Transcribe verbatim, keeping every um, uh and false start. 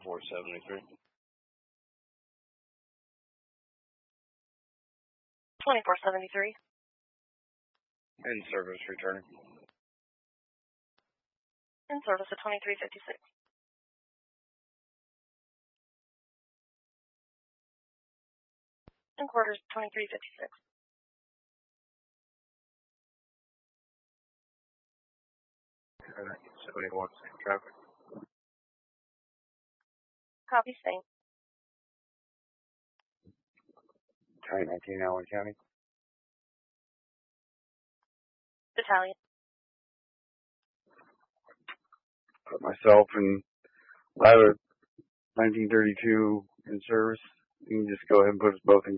twenty-four seventy-three. twenty-four seventy-three. In service returning. In service at twenty-three fifty-six. In quarters twenty-three fifty-six. seventy-one, same traffic. Copy, same. County nineteen, Allen County. Battalion. Put myself and ladder nineteen thirty-two in service. You can just go ahead and put us both in